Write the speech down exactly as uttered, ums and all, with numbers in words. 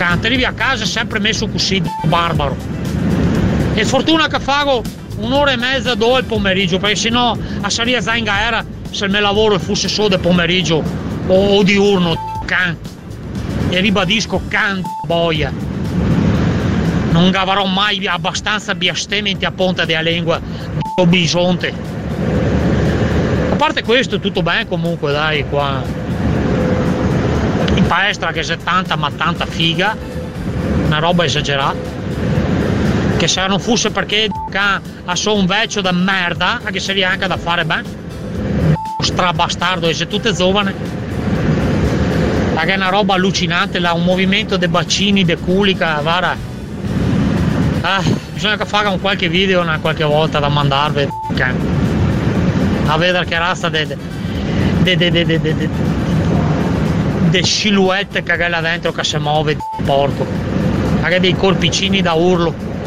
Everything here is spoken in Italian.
Canto, arrivi a casa sempre messo così, barbaro. E fortuna che fago un'ora e mezza, due il pomeriggio, perché sennò a salire Zainga era se il mio lavoro fosse solo del pomeriggio o, o diurno, can. E ribadisco, can boia. Non avrò mai abbastanza biastementi a ponta della lingua di bisonte. A parte questo, tutto bene comunque, dai, qua. In palestra che c'è tanta ma tanta figa, una roba esagerata. Che se non fosse perché ha solo un vecchio da merda, anche se lì anche da fare bene, strabastardo, e se tutte giovane, perché è una roba allucinante, là, un movimento dei bacini, dei culi, vara. Ah, bisogna che faccia un qualche video una qualche volta da mandarvi a vedere che razza de de de de de de de de silhouette che ha là dentro che si muove, porco, anche dei corpicini da urlo.